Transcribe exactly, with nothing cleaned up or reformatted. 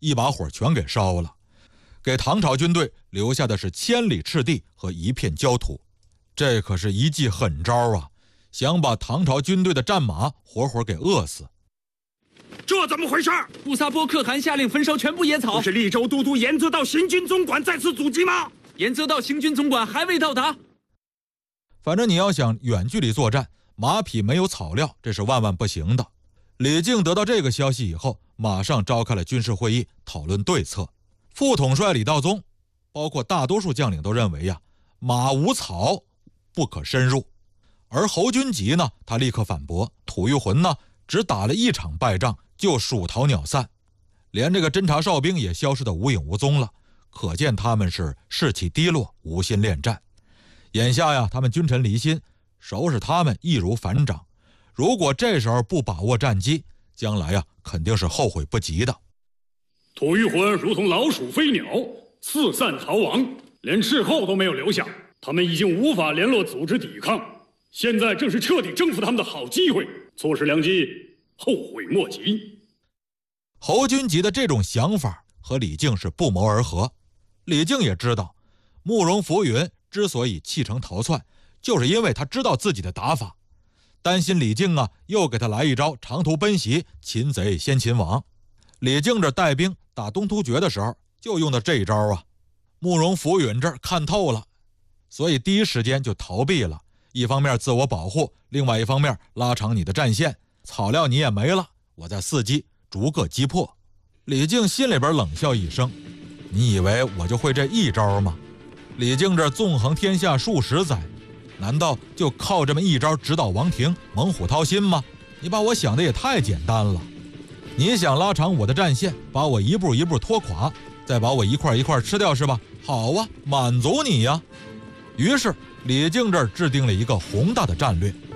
一把火全给烧了，给唐朝军队留下的是千里赤地和一片焦土。这可是一记狠招啊，想把唐朝军队的战马活活给饿死。 这怎么回事？ 布萨波可汗下令焚烧全部野草。 不是利州都督严泽道行军总管在此阻击吗？ 严泽道行军总管还未到达。 反正你要想远距离作战，马匹没有草料，这是万万不行的。李靖得到这个消息以后，马上召开了军事会议，讨论对策。副统帅李道宗，包括大多数将领都认为呀，马无草，不可深入。而侯君集呢，他立刻反驳，吐谷浑呢，只打了一场败仗就鼠逃鸟散，连这个侦察哨兵也消失得无影无踪了，可见他们是士气低落，无心恋战。眼下呀，他们君臣离心，收拾他们易如反掌。如果这时候不把握战机，将来呀肯定是后悔不及的。 吐谷浑如同老鼠飞鸟，四散逃亡，连斥候都没有留下。他们已经无法联络组织抵抗，现在正是彻底征服他们的好机会，错失良机，后悔莫及。 侯君集的这种想法和李靖是不谋而合。李靖也知道，慕容浮云之所以弃城逃窜，就是因为他知道自己的打法，担心李靖啊又给他来一招长途奔袭，擒贼先擒王。李靖这带兵打东突厥的时候就用的这一招啊，慕容浮云这儿看透了，所以第一时间就逃避了。一方面自我保护，另外一方面拉长你的战线，草料你也没了，我再伺机逐个击破。李靖心里边冷笑一声，你以为我就会这一招吗？李靖这纵横天下数十载，难道就靠这么一招直捣王庭，猛虎掏心吗？你把我想的也太简单了。你想拉长我的战线，把我一步一步拖垮，再把我一块一块吃掉是吧？好啊，满足你呀。于是李靖这儿制定了一个宏大的战略，